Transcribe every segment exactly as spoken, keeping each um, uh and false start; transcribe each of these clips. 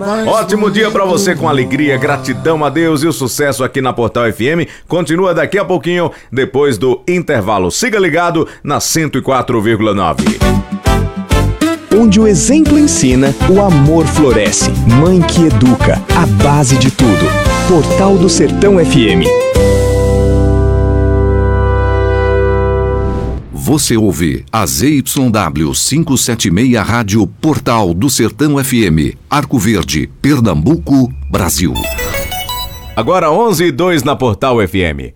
Ótimo dia pra você, com alegria, gratidão a Deus, e o sucesso aqui na Portal F M continua daqui a pouquinho, depois do intervalo. Siga ligado na cento e quatro vírgula nove. Onde o exemplo ensina, o amor floresce. Mãe que educa, a base de tudo. Portal do Sertão F M. Você ouve a Z Y W quinhentos e setenta e seis Rádio Portal do Sertão F M, Arco Verde, Pernambuco, Brasil. Agora onze e dois na Portal F M.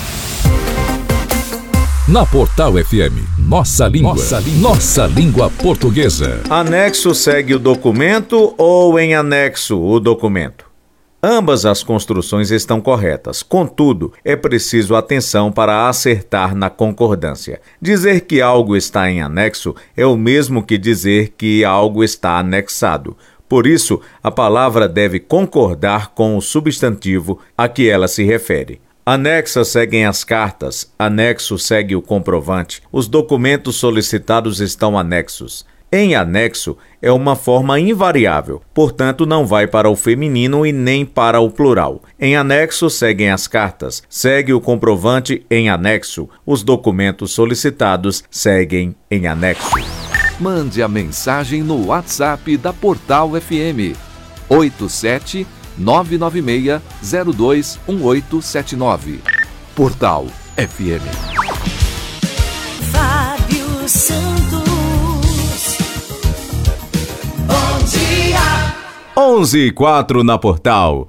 Na Portal F M, nossa língua, nossa língua, nossa língua portuguesa. Anexo segue o documento ou em anexo o documento? Ambas as construções estão corretas, contudo, é preciso atenção para acertar na concordância. Dizer que algo está em anexo é o mesmo que dizer que algo está anexado. Por isso, a palavra deve concordar com o substantivo a que ela se refere. Anexa seguem as cartas, anexo segue o comprovante. Os documentos solicitados estão anexos. Em anexo é uma forma invariável, portanto não vai para o feminino e nem para o plural. Em anexo seguem as cartas, segue o comprovante em anexo. Os documentos solicitados seguem em anexo. Mande a mensagem no WhatsApp da Portal F M. oito sete nove nove seis zero dois um oito sete nove. Portal F M. Fábio Santos. Bom dia. onze e quatro na Portal.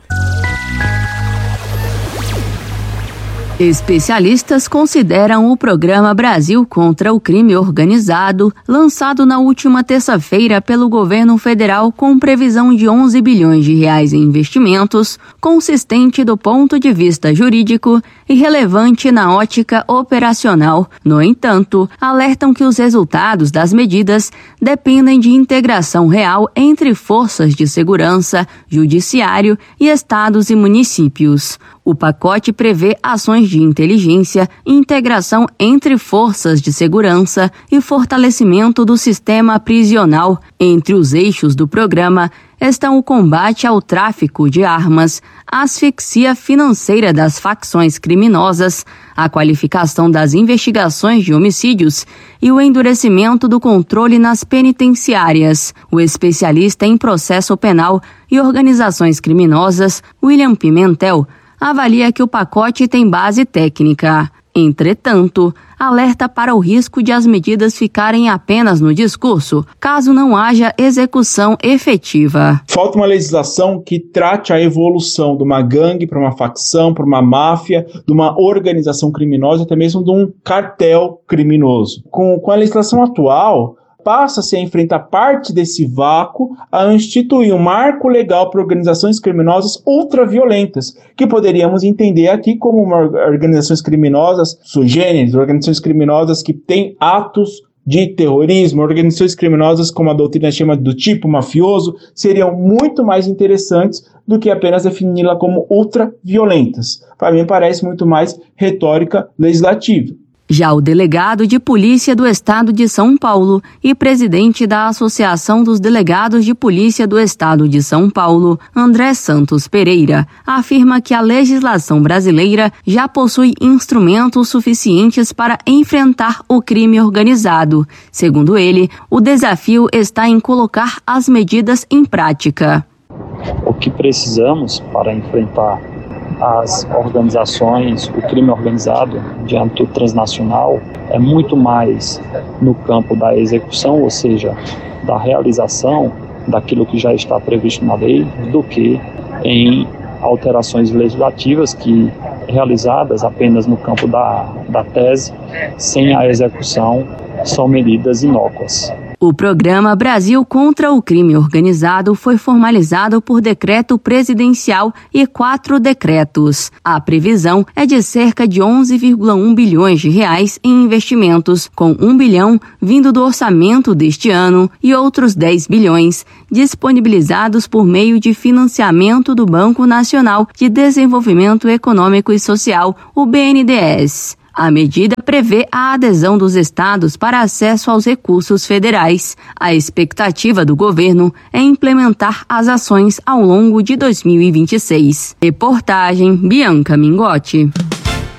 Especialistas consideram o programa Brasil contra o Crime Organizado, lançado na última terça-feira pelo governo federal com previsão de onze bilhões de reais em investimentos, consistente do ponto de vista jurídico e relevante na ótica operacional. No entanto, alertam que os resultados das medidas dependem de integração real entre forças de segurança, judiciário e estados e municípios. O pacote prevê ações de inteligência, integração entre forças de segurança e fortalecimento do sistema prisional. Entre os eixos do programa estão o combate ao tráfico de armas, a asfixia financeira das facções criminosas, a qualificação das investigações de homicídios e o endurecimento do controle nas penitenciárias. O especialista em processo penal e organizações criminosas, William Pimentel, avalia que o pacote tem base técnica. Entretanto, alerta para o risco de as medidas ficarem apenas no discurso, caso não haja execução efetiva. Falta uma legislação que trate a evolução de uma gangue para uma facção, para uma máfia, de uma organização criminosa, até mesmo de um cartel criminoso. Com, com a legislação atual, passa-se a enfrentar parte desse vácuo a instituir um marco legal para organizações criminosas ultraviolentas, que poderíamos entender aqui como uma organizações criminosas sui generis, organizações criminosas que têm atos de terrorismo, organizações criminosas como a doutrina chama do tipo mafioso, seriam muito mais interessantes do que apenas defini-la como ultraviolentas. Para mim parece muito mais retórica legislativa. Já o delegado de Polícia do Estado de São Paulo e presidente da Associação dos Delegados de Polícia do Estado de São Paulo, André Santos Pereira, afirma que a legislação brasileira já possui instrumentos suficientes para enfrentar o crime organizado. Segundo ele, o desafio está em colocar as medidas em prática. O que precisamos para enfrentar as organizações, o crime organizado de âmbito transnacional é muito mais no campo da execução, ou seja, da realização daquilo que já está previsto na lei, do que em alterações legislativas que, realizadas apenas no campo da, da tese, sem a execução, são medidas inócuas. O programa Brasil contra o Crime Organizado foi formalizado por decreto presidencial e quatro decretos. A previsão é de cerca de onze vírgula um bilhões de reais em investimentos, com um bilhão vindo do orçamento deste ano e outros dez bilhões disponibilizados por meio de financiamento do Banco Nacional de Desenvolvimento Econômico e Social, o B N D E S. A medida prevê a adesão dos estados para acesso aos recursos federais. A expectativa do governo é implementar as ações ao longo de dois mil e vinte e seis. Reportagem Bianca Mingotti.